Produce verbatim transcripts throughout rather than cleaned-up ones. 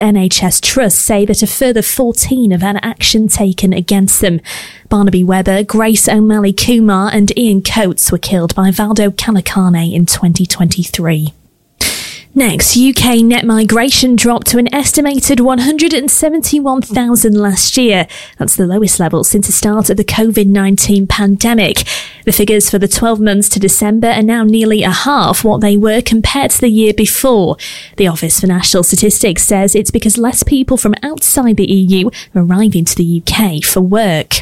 N H S Trust say that a further fourteen have had action taken against them. Barnaby Webber, Grace O'Malley Kumar and Ian Coates were killed by Valdo Calacane in twenty twenty-three. Next, U K net migration dropped to an estimated one hundred seventy-one thousand last year. That's the lowest level since the start of the covid nineteen pandemic. The figures for the twelve months to December are now nearly a half what they were compared to the year before. The Office for National Statistics says it's because less people from outside the E U are arriving to the U K for work.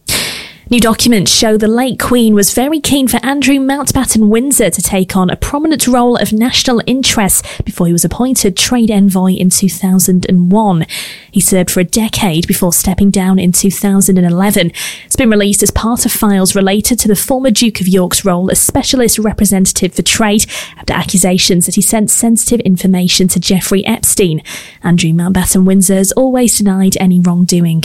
New documents show the late Queen was very keen for Andrew Mountbatten Windsor to take on a prominent role of national interest before he was appointed Trade Envoy in two thousand one. He served for a decade before stepping down in two thousand eleven. It's been released as part of files related to the former Duke of York's role as Specialist Representative for Trade after accusations that he sent sensitive information to Jeffrey Epstein. Andrew Mountbatten Windsor has always denied any wrongdoing.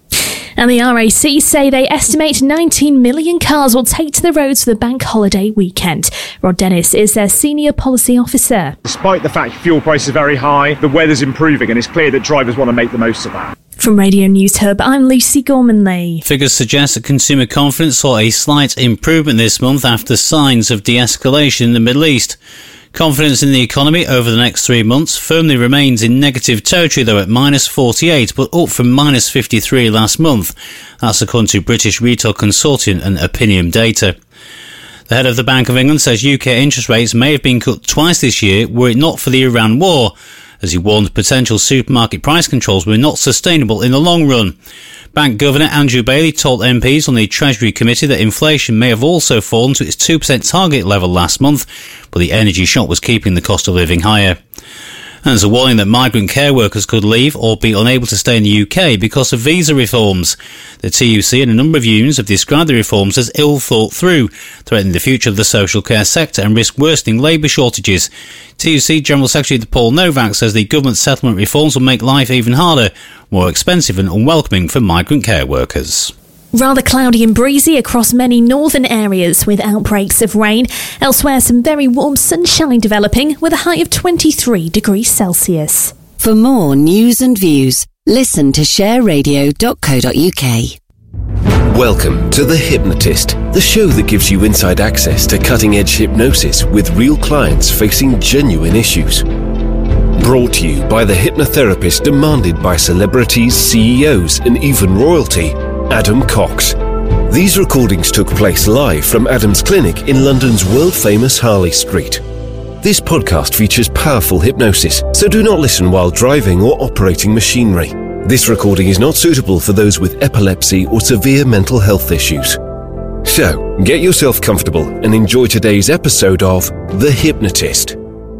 And the R A C say they estimate nineteen million cars will take to the roads for the bank holiday weekend. Rod Dennis is their senior policy officer. Despite the fact fuel prices are very high, the weather's improving and it's clear that drivers want to make the most of that. From Radio News Hub, I'm Lucy Gorman-Lee. Figures suggest that consumer confidence saw a slight improvement this month after signs of de-escalation in the Middle East. Confidence in the economy over the next three months firmly remains in negative territory, though at minus forty-eight, but up from minus fifty-three last month. That's according to British Retail Consortium and Opinium data. The head of the Bank of England says U K interest rates may have been cut twice this year were it not for the Iran war, as he warned potential supermarket price controls were not sustainable in the long run. Bank Governor Andrew Bailey told M Ps on the Treasury Committee that inflation may have also fallen to its two percent target level last month, but the energy shock was keeping the cost of living higher. And there's a warning that migrant care workers could leave or be unable to stay in the U K because of visa reforms. The T U C and a number of unions have described the reforms as ill thought through, threatening the future of the social care sector and risk worsening labour shortages. T U C General Secretary Paul Novak says the government settlement reforms will make life even harder, more expensive and unwelcoming for migrant care workers. Rather cloudy and breezy across many northern areas with outbreaks of rain. Elsewhere, some very warm sunshine developing with a high of twenty-three degrees Celsius. For more news and views, listen to share radio dot co dot uk. Welcome to The Hypnotist, the show that gives you inside access to cutting-edge hypnosis with real clients facing genuine issues. Brought to you by the hypnotherapist demanded by celebrities, C E Os and even royalty, Adam Cox. These recordings took place live from Adam's clinic in London's world-famous Harley Street. This podcast features powerful hypnosis, so do not listen while driving or operating machinery. This recording is not suitable for those with epilepsy or severe mental health issues. So, get yourself comfortable and enjoy today's episode of The Hypnotist.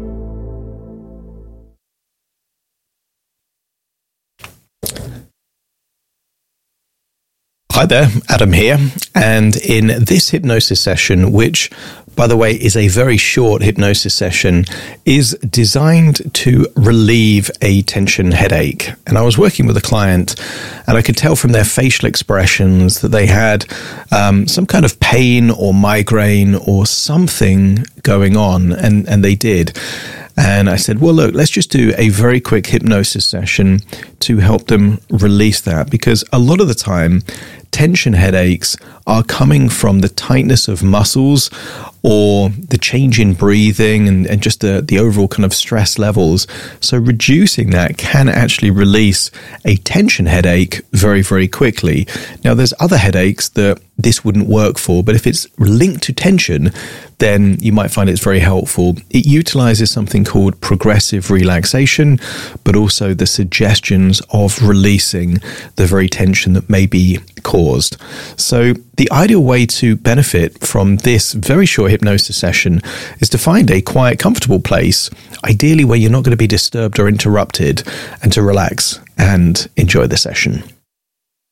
Hi there, Adam here, and in this hypnosis session, which, by the way, is a very short hypnosis session, is designed to relieve a tension headache. And I was working with a client, and I could tell from their facial expressions that they had um, some kind of pain or migraine or something going on, and, and they did. And I said, well, look, let's just do a very quick hypnosis session to help them release that, because a lot of the time, tension headaches are coming from the tightness of muscles or the change in breathing and, and just the, the overall kind of stress levels. So reducing that can actually release a tension headache very, very quickly. Now, there's other headaches that this wouldn't work for, but if it's linked to tension, then you might find it's very helpful. It utilizes something called progressive relaxation, but also the suggestions of releasing the very tension that may be caused. So the ideal way to benefit from this very short hypnosis session is to find a quiet, comfortable place, ideally where you're not going to be disturbed or interrupted, and to relax and enjoy the session.